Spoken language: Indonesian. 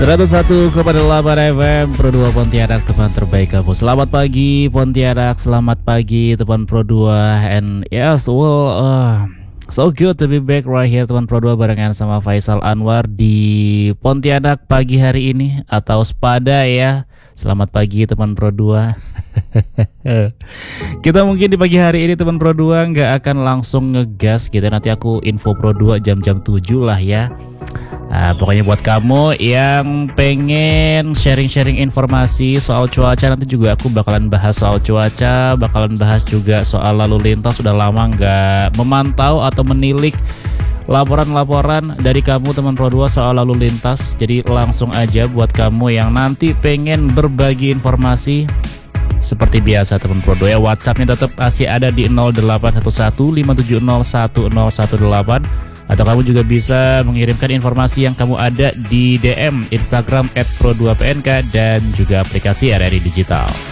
101,8 FM Pro 2 Pontianak, teman terbaik kamu. Selamat pagi Pontianak, selamat pagi teman Pro 2. And yes, so good to be back right here teman Pro 2 barengan sama Faisal Anwar di Pontianak pagi hari ini atau sepada ya. Selamat pagi teman Pro 2. Kita mungkin di pagi hari ini teman Pro 2 nggak akan langsung ngegas gitu. Nanti aku info Pro 2 jam-jam 7 lah ya. Nah, pokoknya buat kamu yang pengen sharing-sharing informasi soal cuaca, nanti juga aku bakalan bahas soal cuaca, bakalan bahas juga soal lalu lintas. Sudah lama nggak memantau atau menilik laporan-laporan dari kamu teman Pro 2 soal lalu lintas. Jadi langsung aja buat kamu yang nanti pengen berbagi informasi, seperti biasa teman Pro 2 ya, WhatsAppnya tetap masih ada di 0811 570 1018. Atau kamu juga bisa mengirimkan informasi yang kamu ada di DM Instagram @pro2pnk dan juga aplikasi RRI Digital.